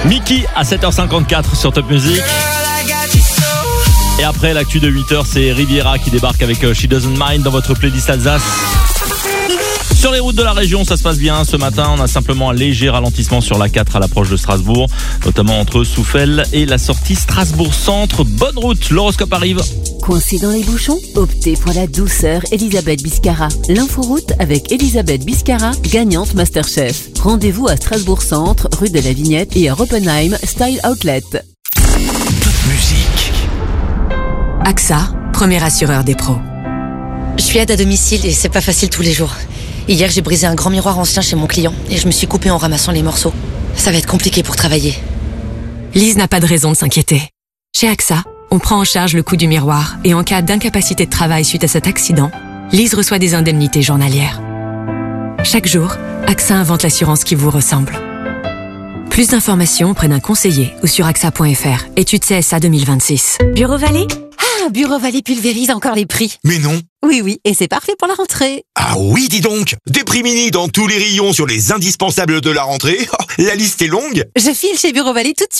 Mickey à 7h54 sur Top Music. Et après l'actu de 8h, c'est Riviera qui débarque avec She Doesn't Mind dans votre playlist Alsace. Sur les routes de la région, ça se passe bien. Ce matin, on a simplement un léger ralentissement sur la 4 à l'approche de Strasbourg, notamment entre Souffel et la sortie Strasbourg-Centre. Bonne route, l'horoscope arrive. Coincé dans les bouchons? Optez pour la douceur Elisabeth Biscara. L'inforoute avec Elisabeth Biscara, gagnante Masterchef. Rendez-vous à Strasbourg-Centre, rue de la Vignette et à Oppenheim Style Outlet. Top musique. AXA, premier assureur des pros. Je suis aide à domicile et c'est pas facile tous les jours. Hier, j'ai brisé un grand miroir ancien chez mon client et je me suis coupée en ramassant les morceaux. Ça va être compliqué pour travailler. Lise n'a pas de raison de s'inquiéter. Chez AXA, on prend en charge le coût du miroir et en cas d'incapacité de travail suite à cet accident, Lise reçoit des indemnités journalières. Chaque jour, AXA invente l'assurance qui vous ressemble. Plus d'informations auprès d'un conseiller ou sur axa.fr. Étude CSA 2026. Bureau Vallée? Ah, Bureau Vallée pulvérise encore les prix. Mais non. Oui, et c'est parfait pour la rentrée. Ah oui, dis donc. Des prix mini dans tous les rayons sur les indispensables de la rentrée. Oh, la liste est longue. Je file chez Bureau Vallée tout de suite.